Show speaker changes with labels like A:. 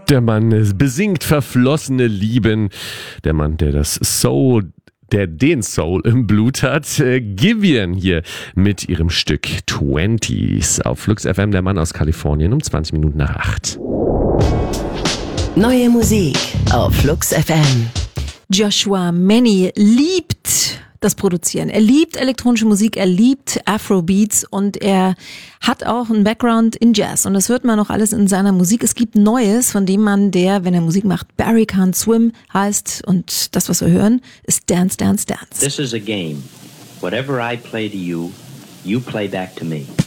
A: Der Mann besingt verflossene Lieben. Der Mann, der den Soul im Blut hat. Giveon hier mit ihrem Stück 20s auf Flux FM, der Mann aus Kalifornien, um 20 Minuten nach 8.
B: Neue Musik auf Flux FM.
C: Joshua Many liebt das Produzieren. Er liebt elektronische Musik, er liebt Afrobeats und er hat auch einen Background in Jazz. Und das hört man auch alles in seiner Musik. Es gibt Neues von dem Mann, der, wenn er Musik macht, Barry Can't Swim heißt. Und das, was wir hören, ist Dance, Dance, Dance.
D: This is a game. Whatever I play to you, you play back to me.